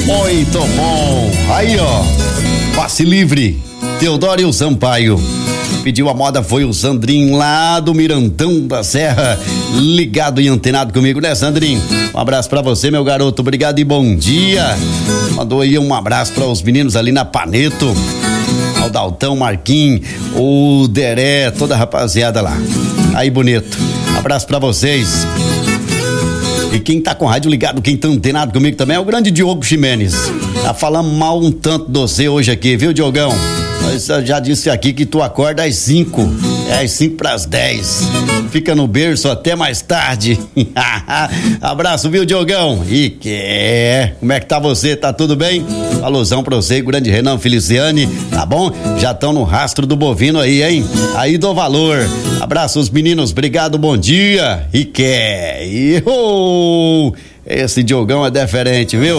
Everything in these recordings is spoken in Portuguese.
Muito bom. Aí, ó. Passe livre. Teodoro Sampaio. Pediu a moda foi o Sandrinho lá do Mirantão da Serra, ligado e antenado comigo, né, Sandrinho? Um abraço pra você, meu garoto, obrigado e bom dia. Mandou aí um abraço para os meninos ali na Paneto, ao Daltão, Marquinhos, o Deré, toda a rapaziada lá. Aí, bonito. Abraço pra vocês. E quem tá com o rádio ligado, quem tá antenado comigo também é o grande Diogo Ximenes. Tá falando mal um tanto de você hoje aqui, viu, Diogão? Mas eu já disse aqui que tu acorda às 5, às 5 pras 10. Fica no berço até mais tarde. Abraço, viu, Diogão? E como é que tá você? Tá tudo bem? Alusão pra você, grande Renan Feliciane, tá bom? Já estão no rastro do bovino aí, hein? Aí do valor. Abraço os meninos, obrigado, bom dia. Esse Diogão é diferente, viu?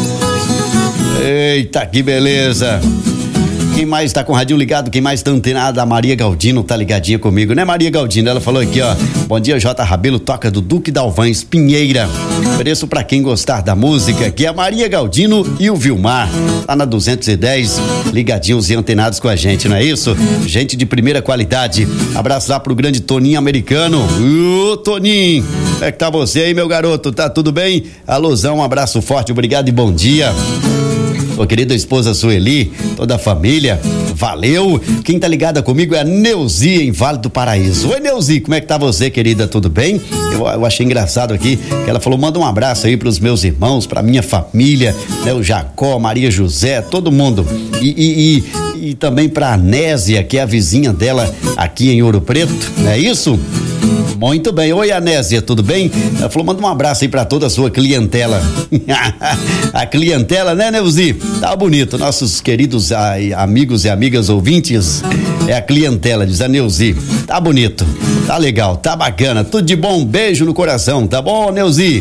Eita, que beleza. Quem mais tá com o radinho ligado, quem mais tá antenado, a Maria Galdino tá ligadinha comigo, né, Maria Galdino? Ela falou aqui, ó, bom dia, J. Rabelo, toca do Duque Dalvães, Pinheira. Ofereço pra quem gostar da música, que é a Maria Galdino e o Vilmar, lá na 210, ligadinhos e antenados com a gente, não é isso? Gente de primeira qualidade. Abraço lá pro grande Toninho americano. Toninho, como é que tá você aí, meu garoto? Tá tudo bem? Alusão, um abraço forte, obrigado e bom dia. Sua querida esposa Sueli, toda a família, valeu. Quem tá ligada comigo é a Neuzi, em Vale do Paraíso. Oi, Neuzi, como é que tá você, querida? Tudo bem? Eu achei engraçado aqui que ela falou, manda um abraço aí pros meus irmãos, pra minha família, né? O Jacó, Maria José, todo mundo. E também pra Anésia, que é a vizinha dela aqui em Ouro Preto, não é isso? Muito bem, oi Anésia, tudo bem? Ela falou, manda um abraço aí pra toda a sua clientela. A clientela, né, Neuzi? Tá bonito, nossos queridos amigos e amigas ouvintes, é a clientela, diz a Neuzi. Tá bonito, tá legal, tá bacana, tudo de bom, beijo no coração, tá bom, Neuzi?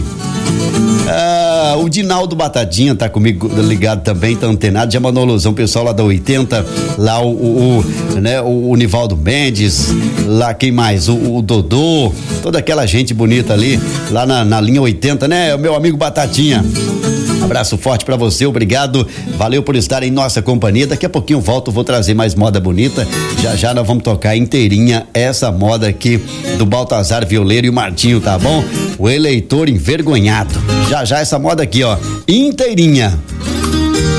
O Dinaldo Batatinha tá comigo ligado também, tá antenado, já mandou alusão, pessoal lá da 80, lá o Nivaldo Mendes, lá quem mais? O Dodô, toda aquela gente bonita ali, lá na linha 80, né? O meu amigo Batatinha. Abraço forte pra você, obrigado, valeu por estar em nossa companhia. Daqui a pouquinho eu volto, vou trazer mais moda bonita. Já nós vamos tocar inteirinha essa moda aqui do Baltazar Violeiro e o Martinho, tá bom? O eleitor envergonhado. Já essa moda aqui, ó, inteirinha.